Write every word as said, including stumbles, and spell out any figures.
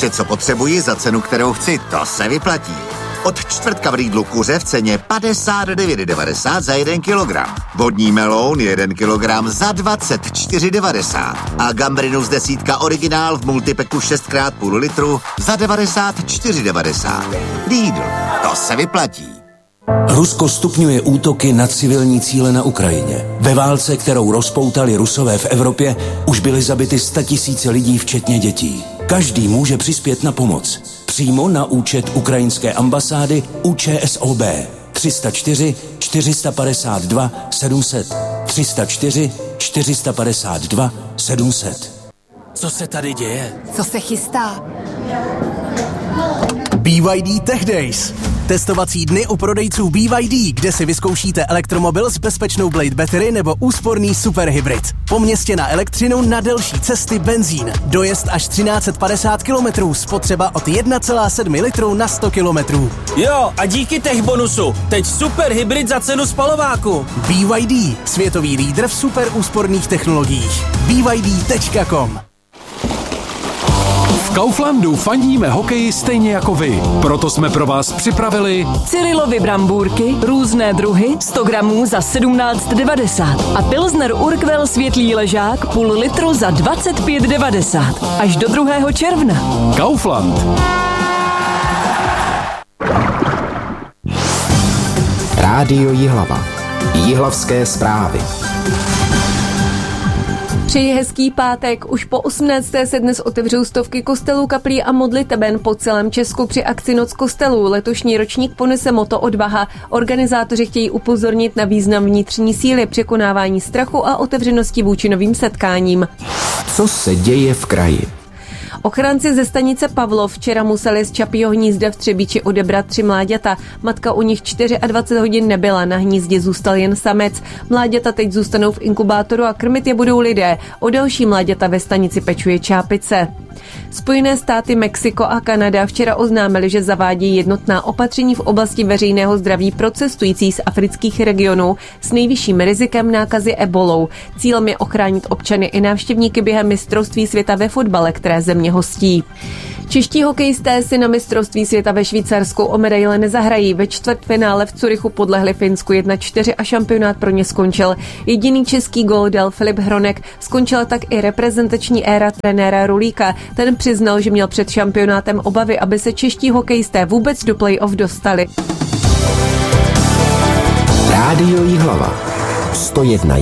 Vše, co potřebuji za cenu, kterou chci, to se vyplatí. Od čtvrtka v Lidlu kuře v ceně padesát devět devadesát za jeden kilogram. Vodní meloun jeden kilogram za dvacet čtyři devadesát. A gambrinus desítka originál v multipeku šest krát půl litru za devadesát čtyři devadesát. Lidl, to se vyplatí. Rusko stupňuje útoky na civilní cíle na Ukrajině. Ve válce, kterou rozpoutali Rusové v Evropě, už byly zabity statisíce lidí, včetně dětí. Každý může přispět na pomoc. Přímo na účet ukrajinské ambasády U Č S O B tři nula čtyři čtyři padesát dva sedm set tři nula čtyři čtyři padesát dva sedm set. Co se tady děje? Co se chystá? B Y D Tech Days. Testovací dny u prodejců B Y D, kde si vyzkoušíte elektromobil s bezpečnou Blade Battery nebo úsporný superhybrid. Po městě na elektřinu, na delší cesty benzín. Dojezd až třináct set padesát kilometrů, spotřeba od jedna celá sedm litru na sto kilometrů. Jo, a díky tech bonusu, teď superhybrid za cenu spalováku. B Y D, světový lídr v super úsporných technologiích. B Y D tečka com. V Kauflandu fandíme hokeji stejně jako vy. Proto jsme pro vás připravili Cyrilovy brambůrky, různé druhy, sto gramů za sedmnáct devadesát a Pilsner Urquell světlý ležák půl litru za dvacet pět devadesát. Až do druhého června. Kaufland. Rádio Jihlava. Jihlavské zprávy. Přeji hezký pátek. Už po osmnácté se dnes otevřou stovky kostelů, kaplí a modliteben po celém Česku při akci Noc kostelů. Letošní ročník ponese moto Odvaha. Organizátoři chtějí upozornit na význam vnitřní síly, překonávání strachu a otevřenosti vůči novým setkáním. Co se děje v kraji? Ochránci ze stanice Pavlov včera museli z Čapího hnízda v Třebíči odebrat tři mláďata. Matka u nich dvacet čtyři hodin nebyla, na hnízdě zůstal jen samec. Mláďata teď zůstanou v inkubátoru a krmit je budou lidé. O další mláďata ve stanici pečuje Čápice. Spojené státy, Mexiko a Kanada včera oznámili, že zavádí jednotná opatření v oblasti veřejného zdraví pro cestující z afrických regionů s nejvyšším rizikem nákazy ebolou. Cílem je ochránit občany i návštěvníky během mistrovství světa ve fotbale, které země hostí. Čeští hokejisté si na mistrovství světa ve Švýcarsku o medaile nezahrají. Ve čtvrtfinále v Curychu podlehli Finsku jedna čtyři a šampionát pro ně skončil. Jediný český gól dal Filip Hronek. Skončila tak i reprezentační éra trenéra Rulíka. Ten přiznal, že měl před šampionátem obavy, aby se čeští hokejisté vůbec do play-off dostali. Rádio Jihlava. sto jedna